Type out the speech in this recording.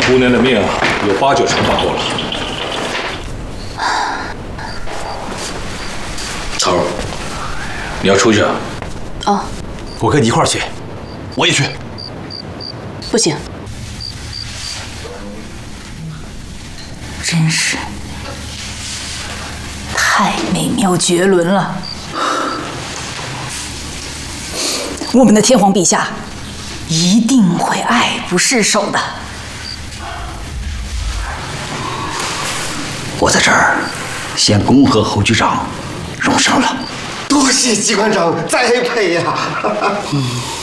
姑娘的命有8、9成把握了。头儿，你要出去啊？ 哦， 我跟你一块儿去。我也去。 不行。 真是太美妙绝伦了。我们的天皇陛下一定会爱不释手的。 我在这儿先恭贺侯局长荣升了。 多谢机关长栽培呀！